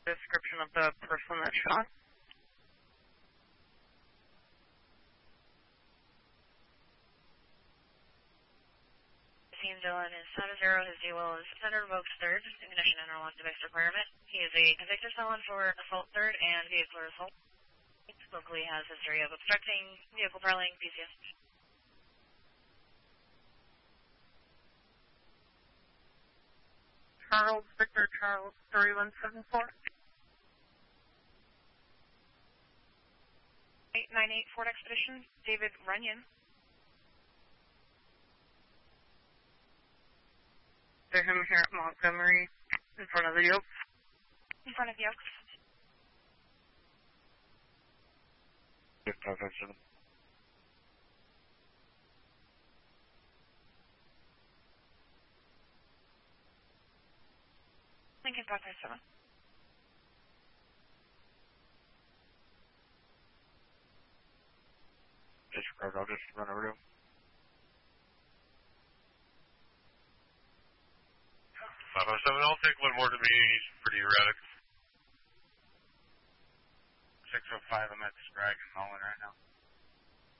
description of the person that shot. Dylan is 70. His DWL is Center Revoked 3rd. Ignition interlock device requirement. He is a convicted felon for assault 3rd and vehicular assault. Locally has history of obstructing, vehicle prowling, PCS. Charles Victor Charles 3174. 898 Ford Expedition, David Runyon. To him here at Montgomery, in front of the Oaks. In front of the Oaks. 557. Lincoln 557. Disregard, I'll just run over to him. 507, I'll take one more to me. He's pretty erratic. 605, I'm at Sprague and Mullen right now.